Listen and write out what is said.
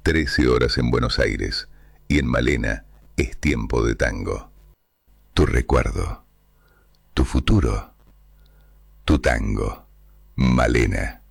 13 horas en Buenos Aires y en Malena es tiempo de tango. Tu recuerdo, tu futuro, tu tango. Malena.